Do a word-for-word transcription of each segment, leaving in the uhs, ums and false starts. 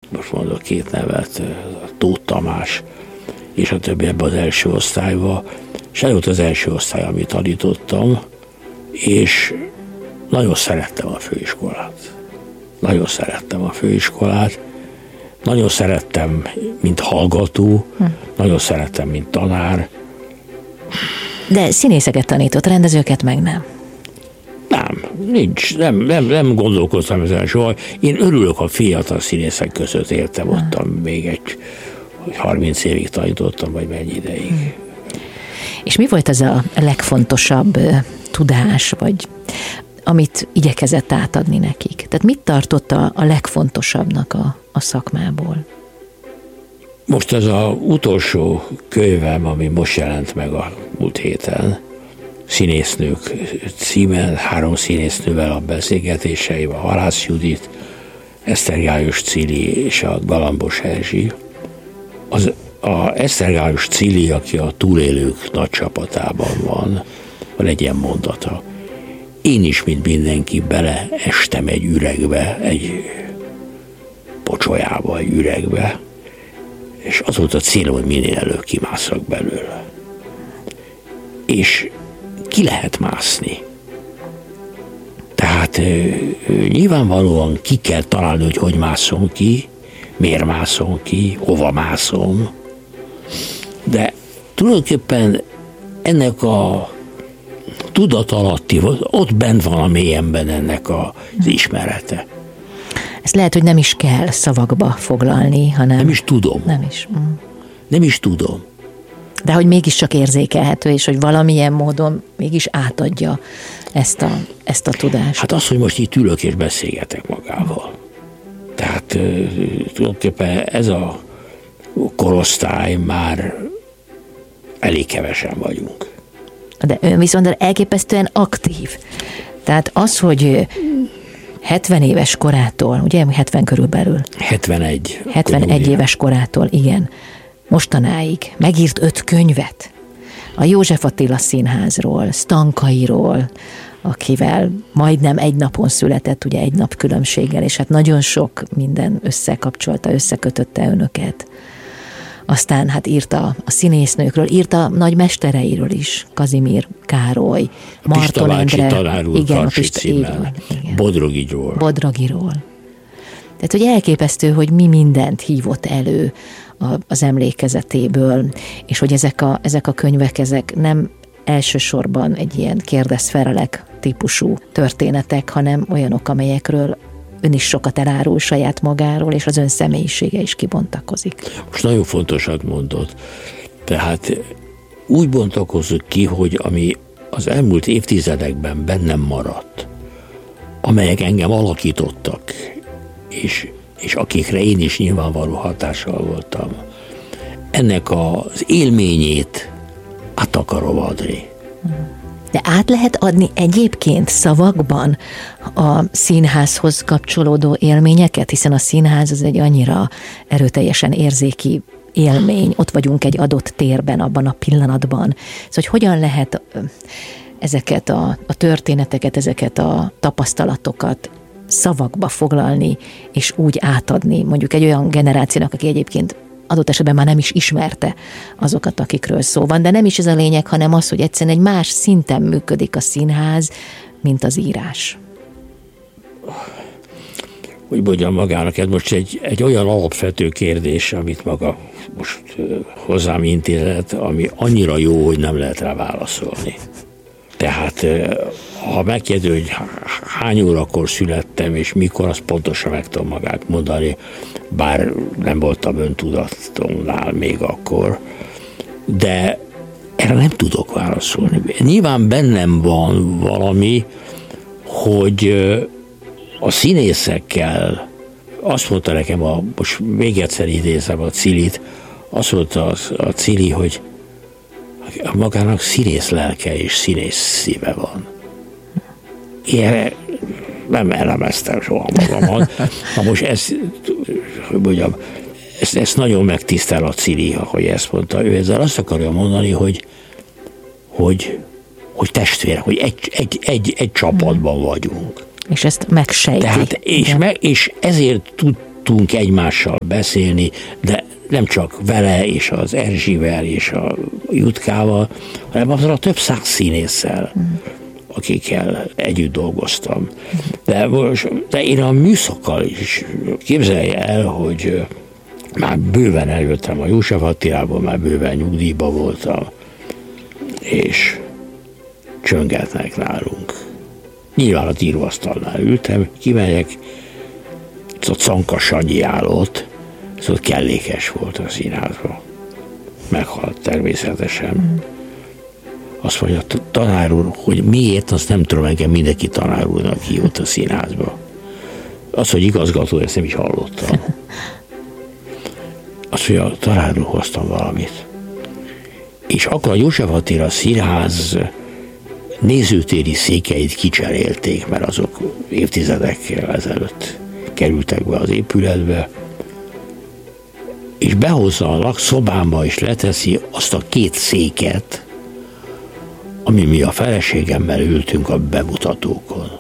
most mondok két nevet, Tóth Tamás és a többi ebben az első osztályban, és ez volt az első osztály, amit tanítottam, és nagyon szerettem a főiskolát. Nagyon szerettem a főiskolát, nagyon szerettem, mint hallgató, hm. nagyon szerettem, mint tanár. De színészeket tanított, rendezőket meg nem? Nem, nincs, nem, nem, nem gondolkoztam ezen soha. Én örülök, a fiatal színészek között éltem, hm. ottam még egy harminc évig tanítottam, vagy mennyi ideig. Hm. És mi volt az a legfontosabb tudás, vagy amit igyekezett átadni nekik? Tehát mit tartotta a legfontosabbnak a, a szakmából? Most ez az utolsó könyvem, ami most jelent meg a múlt héten, Színésznők címen, három színésznővel a beszélgetéseivel, Halász Judit, Eszter Gályos Cili és a Galambos Erzsi. Az a Eszter Gályos Cili, aki a Túlélők nagy csapatában van, van egy ilyen mondata. Én is, mint mindenki, beleestem egy üregbe, egy pocsolyába, egy üregbe, és az volt a célom, hogy minél előbb kimásszak belőle. És ki lehet mászni. Tehát nyilvánvalóan ki kell találni, hogy hogy mászom ki, miért mászom ki, hova mászom, de tulajdonképpen ennek a tudatalatti, ott bent van a mélyemben ennek az ismerete. Ezt lehet, hogy nem is kell szavakba foglalni, hanem... Nem is tudom. Nem is. Mm. Nem is tudom. De hogy mégiscsak érzékelhető, és hogy valamilyen módon mégis átadja ezt a, ezt a tudást. Hát az, hogy most itt ülök és beszélgetek magával. Tehát tulajdonképpen ez a korosztály már elég kevesen vagyunk. De ön viszont elképesztően aktív. Tehát az, hogy hetven éves korától, ugye hetven körülbelül. hetvenegy. hetvenegy éves korától, igen. Mostanáig megírt öt könyvet. A József Attila Színházról, Stankairól, akivel majdnem egy napon született, ugye egy nap különbséggel, és hát nagyon sok minden összekapcsolta, összekötötte önöket. Aztán hát írta a színésznőkről, írta nagy mestereiről is, Kazimír Károly, Marton Endre, tanár úr, igen, a Pista, igen. Bodrogiról. Bodrogiról. Tehát, hogy elképesztő, hogy mi mindent hívott elő az emlékezetéből, és hogy ezek a, ezek a könyvek, ezek nem elsősorban egy ilyen kérdez-felelek típusú történetek, hanem olyanok, amelyekről ön is sokat elárul saját magáról, és az ön személyisége is kibontakozik. Most nagyon fontosat mondod. Tehát úgy bontakozik ki, hogy ami az elmúlt évtizedekben bennem maradt, amelyek engem alakítottak, és, és akikre én is nyilvánvaló hatással voltam, ennek az élményét át akarom adni. De át lehet adni egyébként szavakban a színházhoz kapcsolódó élményeket, hiszen a színház az egy annyira erőteljesen érzéki élmény, ott vagyunk egy adott térben, abban a pillanatban. Szóval, hogy hogyan lehet ezeket a, a történeteket, ezeket a tapasztalatokat szavakba foglalni, és úgy átadni mondjuk egy olyan generációnak, aki egyébként adott esetben már nem is ismerte azokat, akikről szó van, de nem is ez a lényeg, hanem az, hogy egyszerűen egy más szinten működik a színház, mint az írás. Úgy mondjam magának, ez most egy, egy olyan alapvető kérdés, amit maga most hozzám intézett, ami annyira jó, hogy nem lehet rá válaszolni. Tehát ha megkérdő, hogy hány órakor születtem, és mikor, azt pontosan meg tudom magát mondani, bár nem voltam öntudatomnál még akkor, de erre nem tudok válaszolni. Nyilván bennem van valami, hogy a színészekkel, azt mondta nekem, a, most még egyszer idézem a Cilit, azt mondta a, a Cili, hogy magának színész lelke és színész szíve van. Ilyen nem elemeztem soha magamat. Na most ezt, hogy mondjam, ezt, ezt nagyon megtisztel a Cili, hogy ezt mondta. Ő ezzel azt akarja mondani, hogy, hogy, hogy testvérek, hogy egy, egy, egy, egy csapatban vagyunk. És ezt megsejti. Tehát, és, me, és ezért tud, tudtunk egymással beszélni, de nem csak vele és az Erzsivel és a Jutkával, hanem azzal a több száz színésszel, akikkel együtt dolgoztam. De, de én a műszakkal is képzelje el, hogy már bőven eljöttem a József Attilából, már bőven nyugdíjba voltam, és csöngetnek nálunk. Nyilván a íróasztalnál ültem, kimegyek, a Czonka Sanyi állott, szóval kellékes volt a színházban. Meghalt természetesen. Azt mondja, tanár úr, hogy miért, azt nem tudom, engem mindenki tanár úrnak hívott a színházba. Azt, hogy igazgató, ezt nem is hallottam. Azt mondja, tanár úr, hoztam valamit. És akkor a József Attila Színház nézőtéri székeit kicserélték, mert azok évtizedekkel ezelőtt kerültek be az épületbe, és behozza a lakszobámba, és leteszi azt a két széket, ami mi a feleségemmel ültünk a bemutatókon.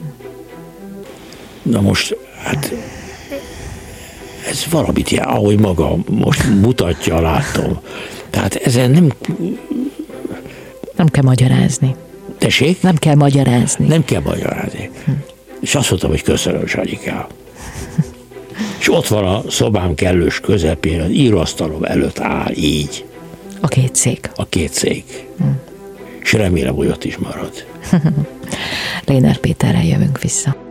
Na most, hát ez valamit jár, ahogy maga most mutatja, látom. Tehát ezen nem... Nem kell magyarázni. Tessék? Nem kell magyarázni. Nem kell magyarázni. Hm. És azt mondtam, hogy köszönöm, Sanyikám. És ott van a szobám kellős közepén, az íróasztalom előtt áll így. A két szék. A két szék. Hm. És remélem, hogy ott is marad. Léner Péterrel jövünk vissza.